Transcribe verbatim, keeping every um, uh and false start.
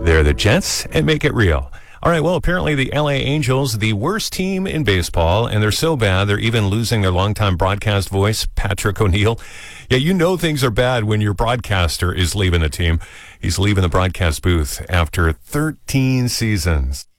They're the Jets and make it real. All right, well, apparently the L A Angels, the worst team in baseball, and they're so bad they're even losing their longtime broadcast voice, Patrick O'Neill. Yeah, you know things are bad when your broadcaster is leaving the team. He's leaving the broadcast booth after thirteen seasons.